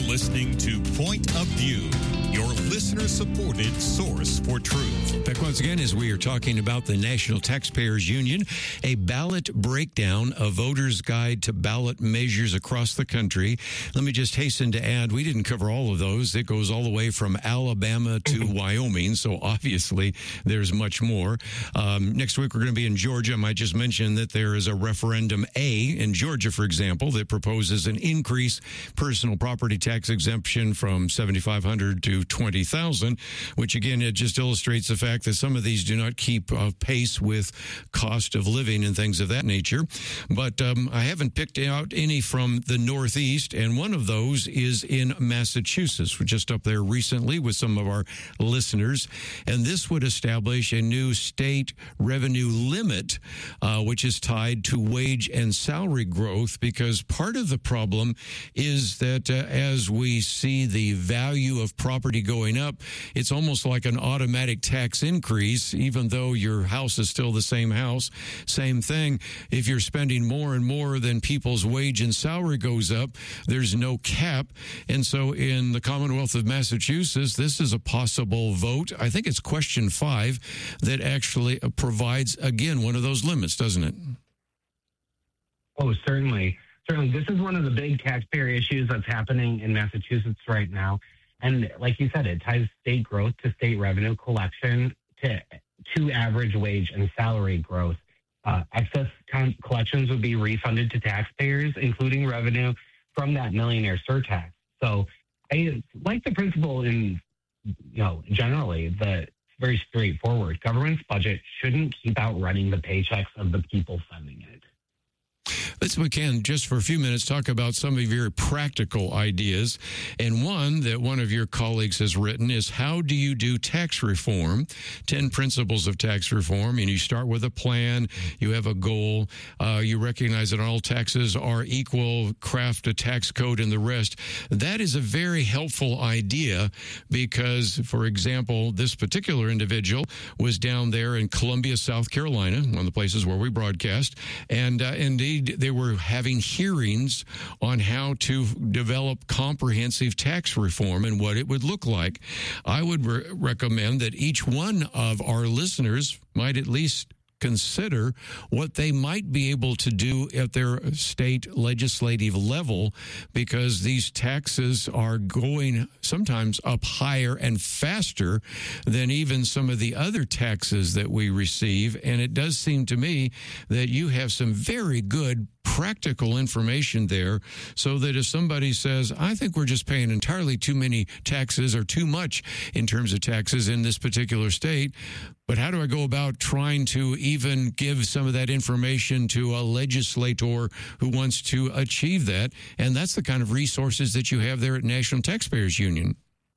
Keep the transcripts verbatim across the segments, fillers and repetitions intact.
listening to Point of View, your listener-supported source for truth. Back once again, as we are talking about the National Taxpayers Union, a ballot breakdown, a voter's guide to ballot measures across the country. Let me just hasten to add, we didn't cover all of those. It goes all the way from Alabama to Wyoming, so obviously there's much more. Um, next week, we're going to be in Georgia. I might just mention that there is a referendum A in Georgia, for example, that proposes an increase personal property tax exemption from seventy-five hundred dollars to twenty thousand dollars, which again, it just illustrates the fact that some of these do not keep uh, pace with cost of living and things of that nature. But um, I haven't picked out any from the Northeast, and one of those is in Massachusetts. We're just up there recently with some of our listeners, and this would establish a new state revenue limit, uh, which is tied to wage and salary growth, because part of the problem is that uh, as we see the value of property going up, it's almost like an automatic tax increase, even though your house is still the same house. Same thing. If you're spending more and more than people's wage and salary goes up, there's no cap. And so in the Commonwealth of Massachusetts, this is a possible vote. I think it's question five that actually provides, again, one of those limits, doesn't it? Oh, certainly. Certainly. This is one of the big taxpayer issues that's happening in Massachusetts right now. And like you said, it ties state growth to state revenue collection to, to average wage and salary growth. Uh, excess con- collections would be refunded to taxpayers, including revenue from that millionaire surtax. So I like the principle in, you know, generally, that it's very straightforward. Government's budget shouldn't keep outrunning the paychecks of the people funding it. Let's, we can, just for a few minutes, talk about some of your practical ideas. And one that one of your colleagues has written is, how do you do tax reform? ten principles of tax reform. And you start with a plan. You have a goal. Uh, you recognize that all taxes are equal, craft a tax code, and the rest. That is a very helpful idea because, for example, this particular individual was down there in Columbia, South Carolina, one of the places where we broadcast. And uh, indeed, they were having hearings on how to develop comprehensive tax reform and what it would look like. I would re- recommend that each one of our listeners might at least consider what they might be able to do at their state legislative level, because these taxes are going sometimes up higher and faster than even some of the other taxes that we receive. And it does seem to me that you have some very good practical information there, so that if somebody says, I think we're just paying entirely too many taxes or too much in terms of taxes in this particular state, but how do I go about trying to even give some of that information to a legislator who wants to achieve that? And that's the kind of resources that you have there at National Taxpayers Union.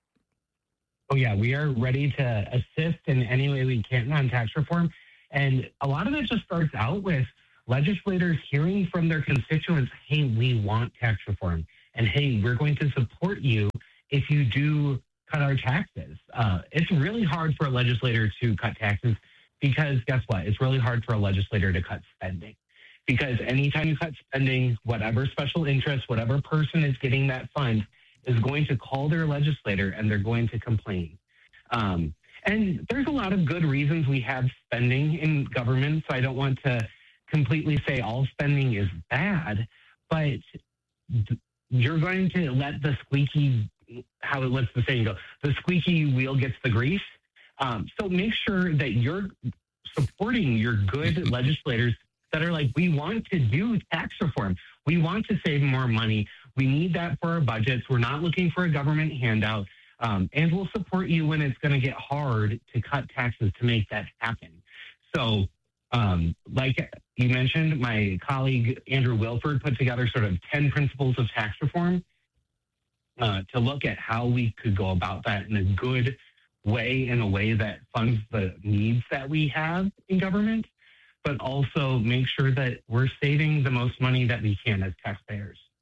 Oh, yeah, we are ready to assist in any way we can on tax reform. And a lot of it just starts out with legislators hearing from their constituents, hey, we want tax reform. And hey, we're going to support you if you do cut our taxes. Uh, it's really hard for a legislator to cut taxes because guess what? It's really hard for a legislator to cut spending. Because anytime you cut spending, whatever special interest, whatever person is getting that fund is going to call their legislator and they're going to complain. Um, and there's a lot of good reasons we have spending in government, so I don't want to completely say all spending is bad, but you're going to let the squeaky, how it lets the saying go, the squeaky wheel gets the grease. Um, so make sure that you're supporting your good legislators that are like, we want to do tax reform. We want to save more money. We need that for our budgets. We're not looking for a government handout. Um, and we'll support you when it's going to get hard to cut taxes to make that happen. So, Um, like you mentioned, my colleague Andrew Wilford put together sort of ten principles of tax reform uh, to look at how we could go about that in a good way, in a way that funds the needs that we have in government, but also make sure that we're saving the most money that we can as taxpayers.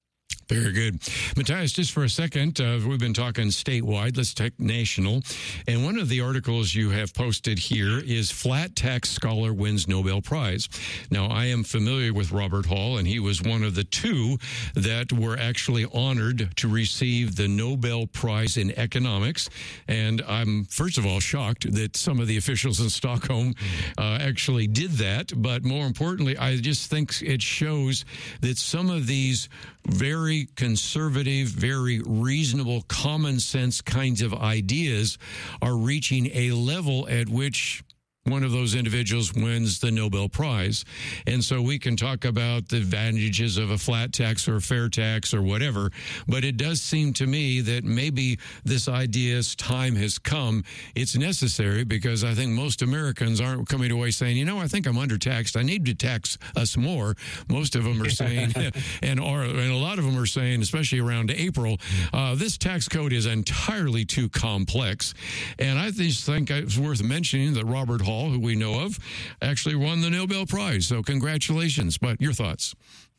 Very good. Matthias, just for a second, uh, we've been talking statewide. Let's take national. And one of the articles you have posted here is Flat Tax Scholar Wins Nobel Prize. Now, I am familiar with Robert Hall, and he was one of the two that were actually honored to receive the Nobel Prize in Economics. And I'm, first of all, shocked that some of the officials in Stockholm uh, actually did that. But more importantly, I just think it shows that some of these very conservative, very reasonable, common sense kinds of ideas are reaching a level at which one of those individuals wins the Nobel Prize. And so we can talk about the advantages of a flat tax or a fair tax or whatever, but it does seem to me that maybe this idea's time has come. It's necessary because I think most Americans aren't coming away saying, you know, I think I'm undertaxed. I need to tax us more. Most of them are saying, and, are, and a lot of them are saying, especially around April, uh, this tax code is entirely too complex. And I just think it's worth mentioning that Robert Hall, who we know of, actually won the Nobel Prize. So congratulations. But your thoughts?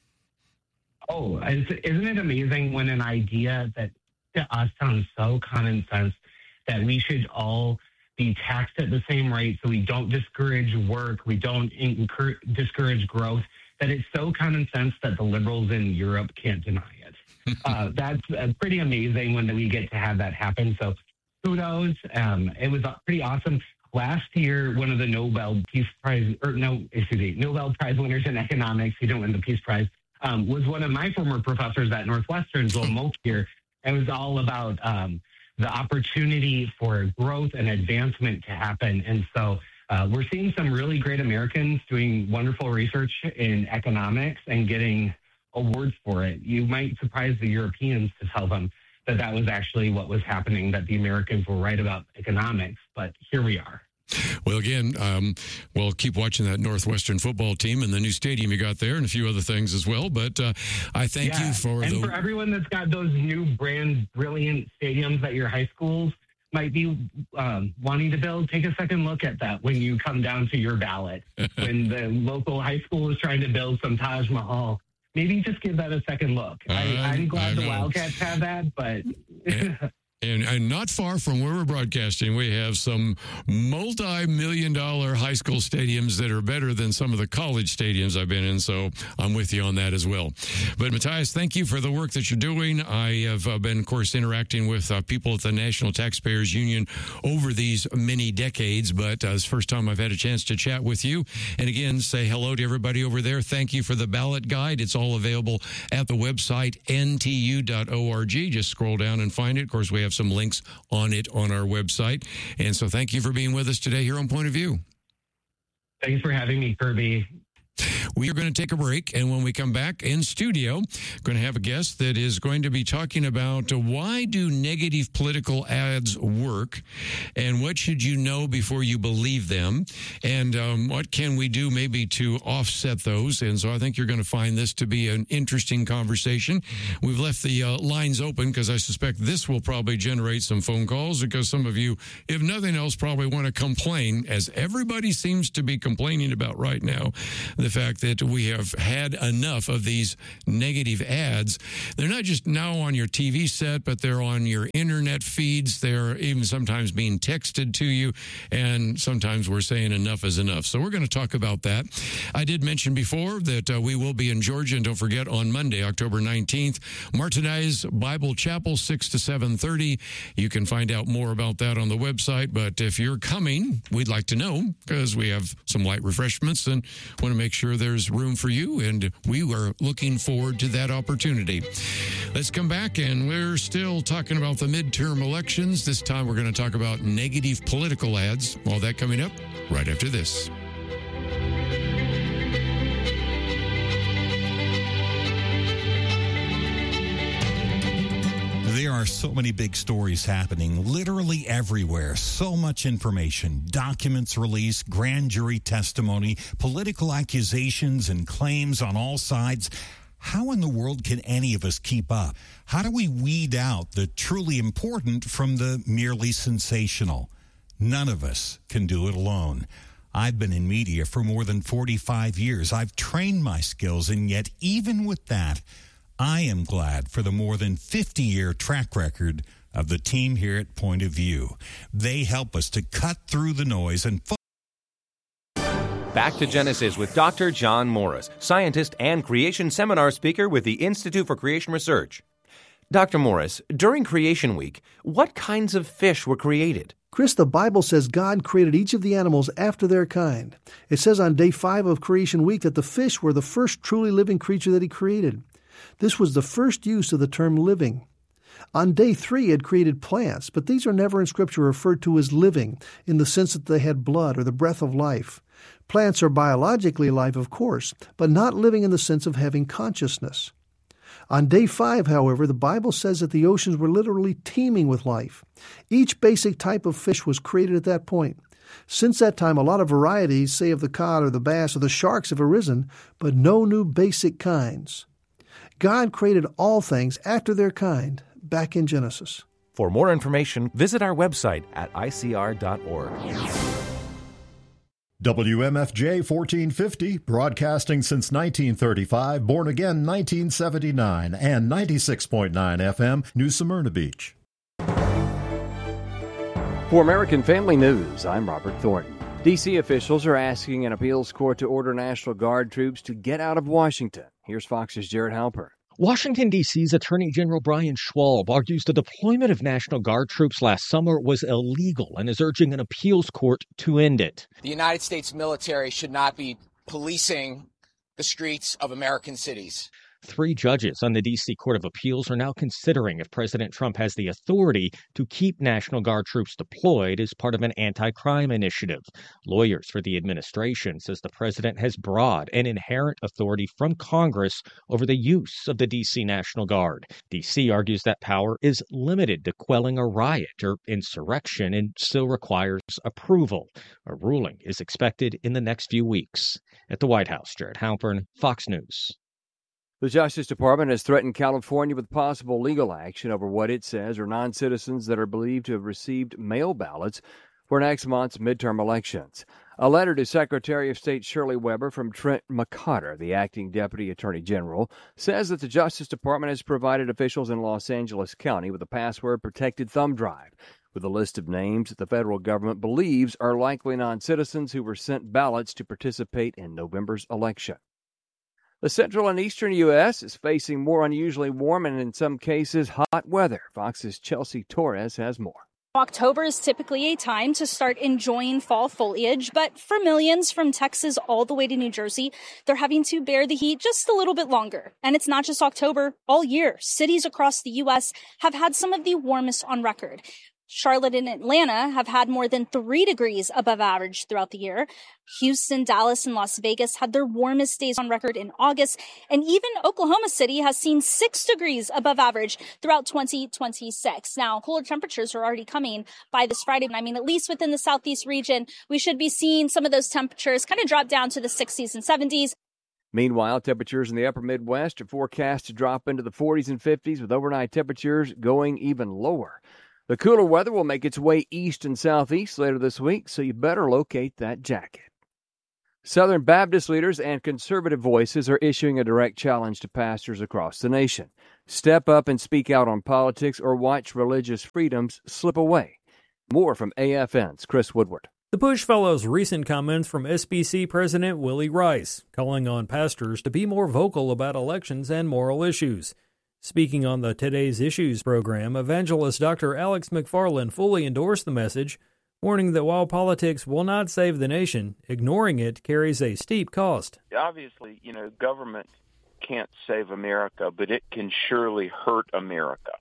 Oh, isn't it amazing when an idea that to us sounds so common sense that we should all be taxed at the same rate so we don't discourage work, we don't encourage, discourage growth, that it's so common sense that the liberals in Europe can't deny it. uh, that's uh, pretty amazing when we get to have that happen. So kudos. Um, it was pretty awesome. Last year, one of the Nobel Peace Prize, or no, excuse me, Nobel Prize winners in economics, he didn't win the Peace Prize, um, was one of my former professors at Northwestern, Joel Mokyr. It was all about um, the opportunity for growth and advancement to happen. And so uh, we're seeing some really great Americans doing wonderful research in economics and getting awards for it. You might surprise the Europeans to tell them that that was actually what was happening, that the Americans were right about economics, but here we are. Well, again, um, we'll keep watching that Northwestern football team and the new stadium you got there and a few other things as well, but uh, I thank yeah. you for and the... for everyone that's got those new brand brilliant stadiums that your high schools might be um, wanting to build, take a second look at that when you come down to your ballot. When the local high school is trying to build some Taj Mahal, maybe just give that a second look. Uh, I, I'm glad I the Wildcats have that, but... and, and, and not far from where we're broadcasting, we have some multi-million dollar high school stadiums that are better than some of the college stadiums I've been in, so I'm with you on that as well. But Matthias, thank you for the work that you're doing. I have uh, been, of course, interacting with uh, people at the National Taxpayers Union over these many decades, but uh, it's the first time I've had a chance to chat with you. And again, say hello to everybody over there. Thank you for the ballot guide. It's all available at the website N T U dot org. Just scroll down and find it. Of course, we have some links on it on our website. And so thank you for being with us today here on Point of View. Thanks for having me, Kirby. We are going to take a break, and when we come back in studio, we're going to have a guest that is going to be talking about uh, why do negative political ads work, and what should you know before you believe them, and um, what can we do maybe to offset those. And so I think you're going to find this to be an interesting conversation. We've left the uh, lines open because I suspect this will probably generate some phone calls, because some of you, if nothing else, probably want to complain, as everybody seems to be complaining about right now, the fact that we have had enough of these negative ads. They're not just now on your T V set, but they're on your internet feeds. They're even sometimes being texted to you, and sometimes we're saying enough is enough. So we're going to talk about that. I did mention before that uh, we will be in Georgia, and don't forget, on Monday, October nineteenth, Martinez Bible Chapel, six to seven thirty. You can find out more about that on the website, but if you're coming, we'd like to know, because we have some light refreshments and want to make sure there's room for you, and we are looking forward to that opportunity. Let's come back, and we're still talking about the midterm elections. This time we're going to talk about negative political ads. All that coming up right after this. There are so many big stories happening literally everywhere. So much information, documents released, grand jury testimony, political accusations and claims on all sides. How in the world can any of us keep up? How do we weed out the truly important from the merely sensational? None of us can do it alone. I've been in media for more than forty-five years. I've trained my skills, and yet even with that, I am glad for the more than fifty-year track record of the team here at Point of View. They help us to cut through the noise and focus. Back to Genesis with Doctor John Morris, scientist and creation seminar speaker with the Institute for Creation Research. Doctor Morris, during Creation Week, what kinds of fish were created? Chris, the Bible says God created each of the animals after their kind. It says on day five of Creation Week that the fish were the first truly living creature that he created. This was the first use of the term living. On day three, he had created plants, but these are never in Scripture referred to as living in the sense that they had blood or the breath of life. Plants are biologically alive, of course, but not living in the sense of having consciousness. On day five, however, the Bible says that the oceans were literally teeming with life. Each basic type of fish was created at that point. Since that time, a lot of varieties, say of the cod or the bass or the sharks, have arisen, but no new basic kinds. God created all things after their kind, back in Genesis. For more information, visit our website at I C R dot org. W M F J fourteen fifty, broadcasting since nineteen thirty-five, born again nineteen seventy-nine, and ninety-six point nine F M, New Smyrna Beach. For American Family News, I'm Robert Thornton. D C officials are asking an appeals court to order National Guard troops to get out of Washington. Here's Fox's Jared Halper. Washington, D C's Attorney General Brian Schwalb argues the deployment of National Guard troops last summer was illegal and is urging an appeals court to end it. The United States military should not be policing the streets of American cities. Three judges on the D C Court of Appeals are now considering if President Trump has the authority to keep National Guard troops deployed as part of an anti-crime initiative. Lawyers for the administration says the president has broad and inherent authority from Congress over the use of the D C National Guard. D C argues that power is limited to quelling a riot or insurrection and still requires approval. A ruling is expected in the next few weeks. At the White House, Jared Halpern, Fox News. The Justice Department has threatened California with possible legal action over what it says are non-citizens that are believed to have received mail ballots for next month's midterm elections. A letter to Secretary of State Shirley Weber from Trent McCotter, the acting Deputy Attorney General, says that the Justice Department has provided officials in Los Angeles County with a password-protected thumb drive with a list of names that the federal government believes are likely non-citizens who were sent ballots to participate in November's election. The central and eastern U S is facing more unusually warm and, in some cases, hot weather. Fox's Chelsea Torres has more. October is typically a time to start enjoying fall foliage, but for millions from Texas all the way to New Jersey, they're having to bear the heat just a little bit longer. And it's not just October. All year, cities across the U S have had some of the warmest on record. Charlotte and Atlanta have had more than three degrees above average throughout the year. Houston, Dallas, and Las Vegas had their warmest days on record in August. And even Oklahoma City has seen six degrees above average throughout twenty twenty-six. Now, cooler temperatures are already coming by this Friday. I mean, at least within the southeast region, we should be seeing some of those temperatures kind of drop down to the sixties and seventies. Meanwhile, temperatures in the upper Midwest are forecast to drop into the forties and fifties, with overnight temperatures going even lower. The cooler weather will make its way east and southeast later this week, so you better locate that jacket. Southern Baptist leaders and conservative voices are issuing a direct challenge to pastors across the nation. Step up and speak out on politics or watch religious freedoms slip away. More from A F N's Chris Woodward. The push follows recent comments from S B C President Willie Rice, calling on pastors to be more vocal about elections and moral issues. Speaking on the Today's Issues program, evangelist Doctor Alex McFarland fully endorsed the message, warning that while politics will not save the nation, ignoring it carries a steep cost. Obviously, you know, government can't save America, but it can surely hurt America.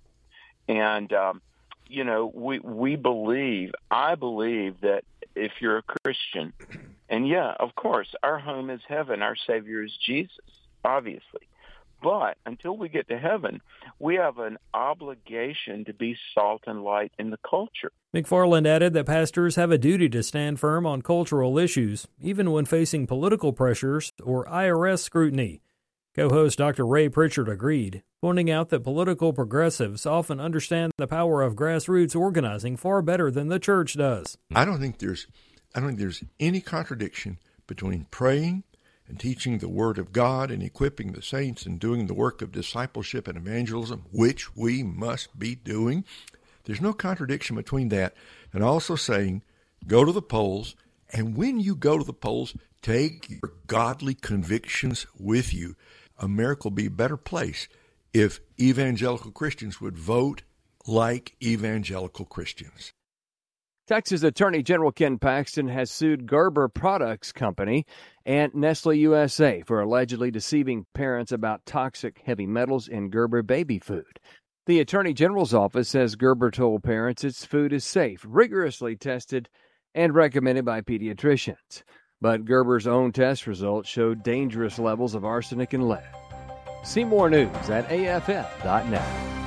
And, um, you know, we we believe, I believe that if you're a Christian, and yeah, of course, our home is heaven, our Savior is Jesus, obviously. But until we get to heaven, we have an obligation to be salt and light in the culture. McFarland added that pastors have a duty to stand firm on cultural issues, even when facing political pressures or I R S scrutiny. Co-host Doctor Ray Pritchard agreed, pointing out that political progressives often understand the power of grassroots organizing far better than the church does. I don't think there's, I don't think there's any contradiction between praying and teaching the Word of God and equipping the saints and doing the work of discipleship and evangelism, which we must be doing. There's no contradiction between that and also saying, go to the polls, and when you go to the polls, take your godly convictions with you. America will be a better place if evangelical Christians would vote like evangelical Christians. Texas Attorney General Ken Paxton has sued Gerber Products Company and Nestle U S A for allegedly deceiving parents about toxic heavy metals in Gerber baby food. The Attorney General's office says Gerber told parents its food is safe, rigorously tested, and recommended by pediatricians. But Gerber's own test results showed dangerous levels of arsenic and lead. See more news at A F F dot net.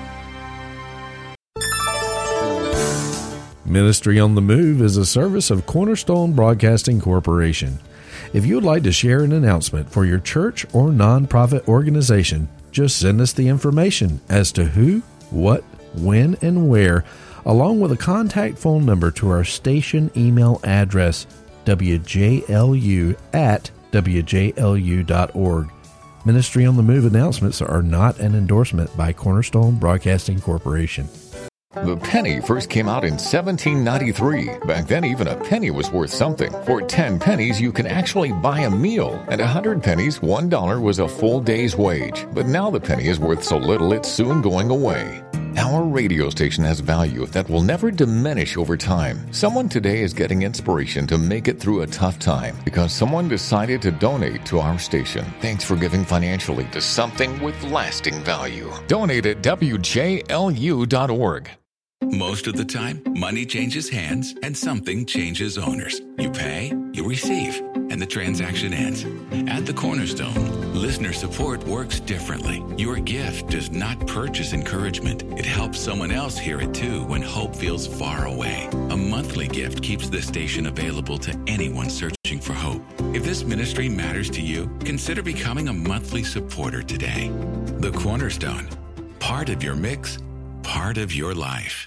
Ministry on the Move is a service of Cornerstone Broadcasting Corporation. If you would like to share an announcement for your church or nonprofit organization, just send us the information as to who, what, when, and where, along with a contact phone number to our station email address, w j l u at w j l u dot org. Ministry on the Move announcements are not an endorsement by Cornerstone Broadcasting Corporation. The penny first came out in seventeen ninety-three. Back then, even a penny was worth something. For ten pennies, you could actually buy a meal. At a hundred pennies, one dollar was a full day's wage. But now the penny is worth so little, it's soon going away. Our radio station has value that will never diminish over time. Someone today is getting inspiration to make it through a tough time because someone decided to donate to our station. Thanks for giving financially to something with lasting value. Donate at w j l u dot org. Most of the time, money changes hands and something changes owners. You pay, you receive, and the transaction ends. At the Cornerstone, listener support works differently. Your gift does not purchase encouragement. It helps someone else hear it too when hope feels far away. A monthly gift keeps the station available to anyone searching for hope. If this ministry matters to you, consider becoming a monthly supporter today. The Cornerstone, part of your mix, part of your life.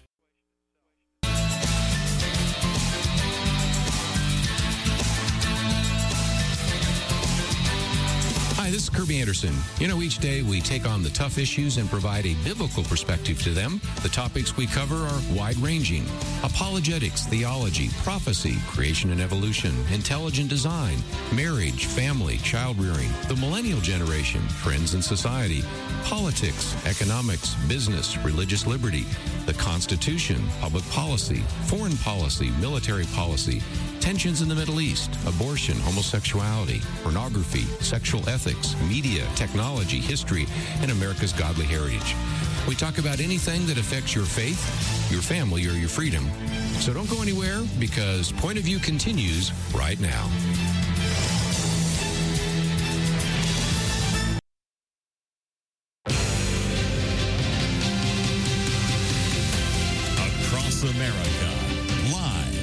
Hi, this is Kirby Anderson. You know, each day we take on the tough issues and provide a biblical perspective to them. The topics we cover are wide-ranging: apologetics, theology, prophecy, creation and evolution, intelligent design, marriage, family, child-rearing, the millennial generation, trends in society, politics, economics, business, religious liberty, the Constitution, public policy, foreign policy, military policy, tensions in the Middle East, abortion, homosexuality, pornography, sexual ethics, media, technology, history, and America's godly heritage. We talk about anything that affects your faith, your family, or your freedom. So don't go anywhere, because Point of View continues right now. Across America, live